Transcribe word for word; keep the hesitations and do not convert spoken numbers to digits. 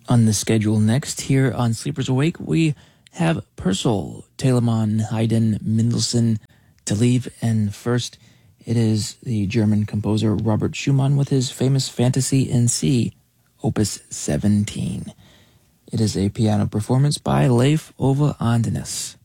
On the schedule next here on Sleepers Awake, we have Purcell, Telemann, Haydn, Mendelssohn, Deleuze, and first it is the German composer Robert Schumann with his famous Fantasy in C, Opus seventeen. It is a piano performance by Leif Ove Andenes.